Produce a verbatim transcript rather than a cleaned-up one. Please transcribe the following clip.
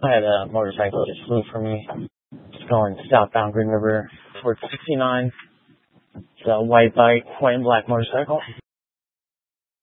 I had a motorcycle just flew for me. It's going southbound Green River towards sixty-nine. It's a white bike, white and black motorcycle.